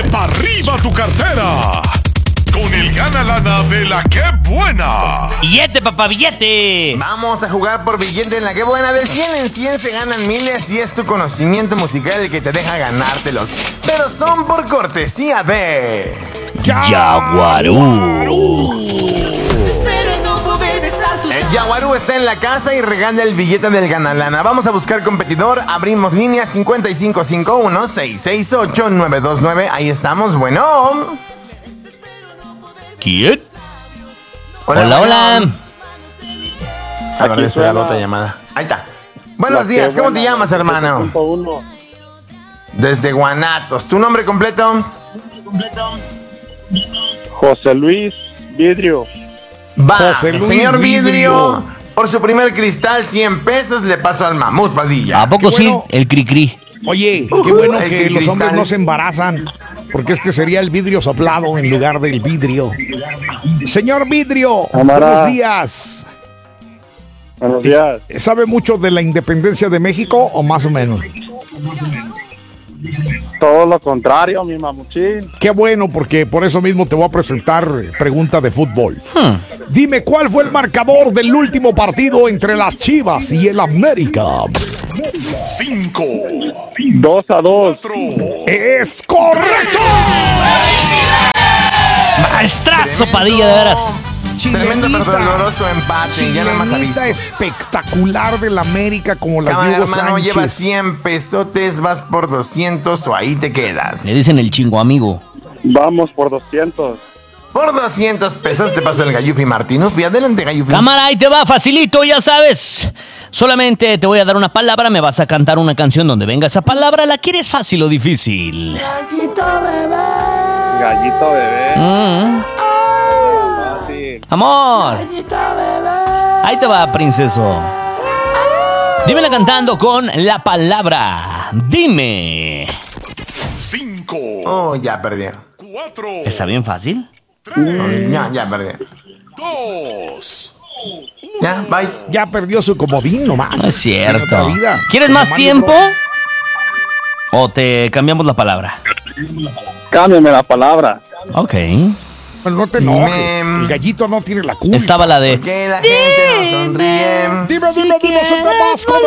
Dale pa' arriba tu cartera con el Gana Lana de la Que Buena. ¡Billete, papá, billete! Vamos a jugar por billete en la Que Buena. De 100 en 100 se ganan miles y es tu conocimiento musical el que te deja ganártelos. Pero son por cortesía de... Yaguarú. El Yaguarú está en la casa y regala el billete del Gana Lana. Vamos a buscar competidor. Abrimos línea 5551-668-929. Ahí estamos. Bueno. ¿Quién? Hola. A ver, espera otra llamada. Ahí está. Buenos días. ¿Cómo te llamas, hermano? Desde Guanatos. ¿Tu nombre completo? José Luis Vidrio. Va, José Luis señor Vidrio. Vidrio, por su primer cristal, 100 pesos, le paso al Mamut Padilla. ¿A poco Qué sí? bueno. El cri-cri. Oye, qué bueno El que los cristal. hombres no se embarazan, porque este sería el vidrio soplado en lugar del vidrio. Señor Vidrio, Cámara. buenos días. Buenos días. ¿Sabe mucho de la independencia de México o más o menos? Todo lo contrario, mi mamuchín. Qué bueno, porque por eso mismo te voy a presentar pregunta de fútbol. Dime, ¿cuál fue el marcador del último partido entre las Chivas y el América? 5, 2-2. 4, ¡Es correcto! Maestrazo, Padilla, de veras. Tremendo pero doloroso empate. Ya nada más aviso. Chilenita espectacular del América como la Cámara, Hugo hermano, Sánchez. lleva 100 pesotes, vas por 200 o ahí te quedas. Le dicen el chingo amigo. Vamos por 200. Por 200 pesos te paso el Gallufi Martinufi. Adelante, Gallufi. Cámara, ahí te va, facilito, ya sabes. Solamente te voy a dar una palabra, me vas a cantar una canción donde venga esa palabra. ¿La quieres fácil o difícil? Gallito bebé. Fácil. Amor. Ahí te va, princeso. Dímela cantando con la palabra. Dime. 5, Oh, ya perdí. 4, ¿Está bien fácil? Ya perdí. 2. Ya, bye. Ya perdió su comodín nomás. No es cierto. En otra vida. ¿Quieres más Tomando tiempo? otro. ¿O te cambiamos la palabra? Cámbiame la palabra. Ok. Pero no te enojes. Dime. El gallito no tiene la culpa. Estaba la de... Que la gente no sonríe. Dime, no se te vas con él.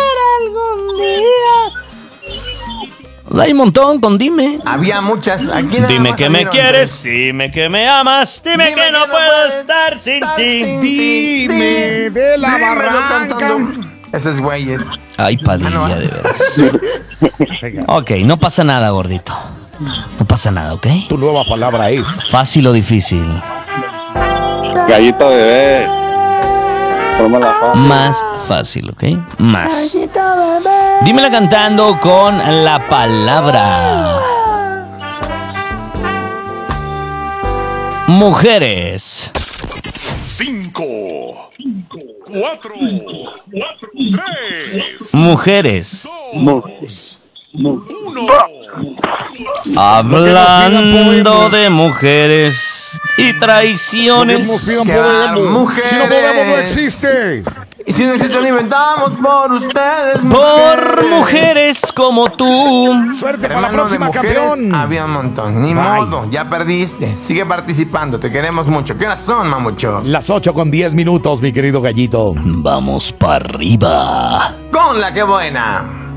Hay un montón con dime. Había muchas. Aquí nada Dime más que me salieron quieres, tres. dime que me amas, dime que no puedo estar sin ti. Dime de la Dímelo barranca. cantando. Esos güeyes. Ay, Padilla, no. de veras. Venga, Ok, no pasa nada, gordito. No pasa nada, ¿ok? tu nueva palabra es... Fácil o difícil. Gallito bebé. Tómala fácil. Más fácil, ¿ok? Más. Dímela cantando con la palabra. Mujeres. 5, 4, 3, Mujeres. 2, 1. Hablando de mujeres y traiciones. Pidan Que podemos. mujeres. Si no podemos, no existe. Y si necesitan, inventamos por ustedes. Por mujeres como tú. Suerte para la Hermano, de próxima, mujeres campeón. había un montón. Ni Bye. modo, ya perdiste. Sigue participando, te queremos mucho. ¿Qué horas son, mamucho? Las 8:10, mi querido gallito. Vamos para arriba. Con la Que Buena.